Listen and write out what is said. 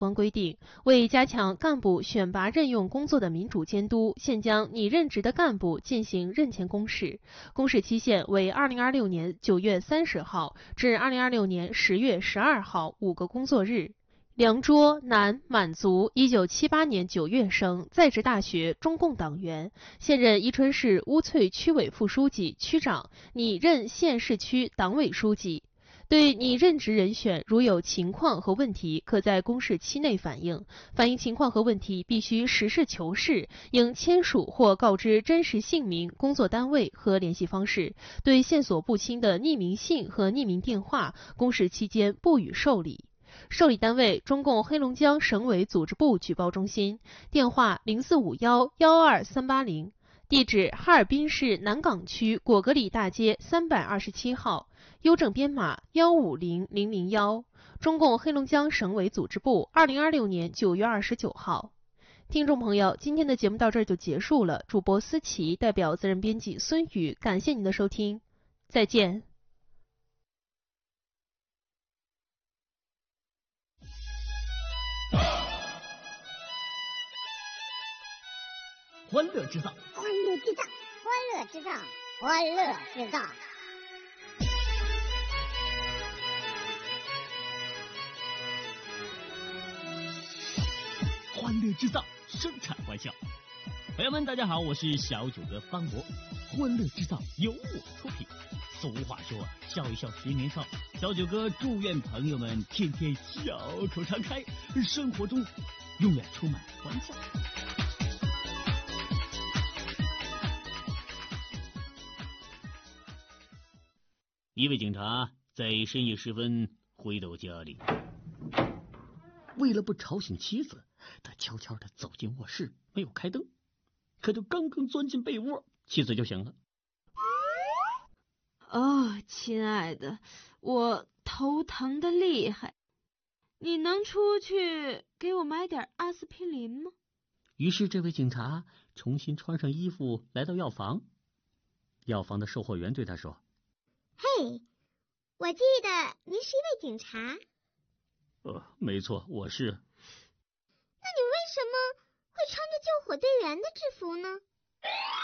规定，为加强干部选拔任用工作的民主监督，现将拟任职的干部进行任前公示，公示期限为2026年9月30号至2026年10月12号5个工作日。梁卓，男，满族，1978年9月生，在职大学，中共党员，现任伊春市乌翠区委副书记、区长，拟任县市区党委书记。对拟任职人选如有情况和问题，可在公示期内反映。反映情况和问题必须实事求是，应签署或告知真实姓名、工作单位和联系方式。对线索不清的匿名信和匿名电话，公示期间不予受理。受理单位：中共黑龙江省委组织部举报中心，电话0451-12380，地址哈尔滨市南岗区果戈里大街327号，邮政编码150001，中共黑龙江省委组织部，2026年9月29号。听众朋友，今天的节目到这儿就结束了。主播思琪代表责任编辑孙宇，感谢您的收听，再见。 欢乐制造， 欢乐制造，欢乐制造，欢乐制造。 欢乐制造，生产欢笑。朋友们，大家好，我是小九哥方博。欢乐制造由我出品。俗话说，笑一笑10年少。小九哥祝愿朋友们天天笑口常开，生活中永远充满欢笑。一位警察在深夜时分回到家里，为了不吵醒妻子，他悄悄地走进卧室，没有开灯。可就刚刚钻进被窝，妻子就醒了。 亲爱的，我头疼得厉害，你能出去给我买点阿司匹林吗？ 于是这位警察重新穿上衣服来到药房。药房的售货员对他说： 嘿，我记得您是一位警察。 没错，我是。 那你为什么会穿着救火队员的制服呢？